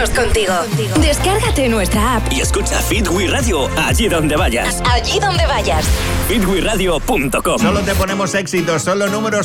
menos contigo. Descárgate nuestra app y escucha Fit We Radio allí donde vayas. Allí donde vayas. fitwiradio.com. Solo te ponemos éxitos, solo números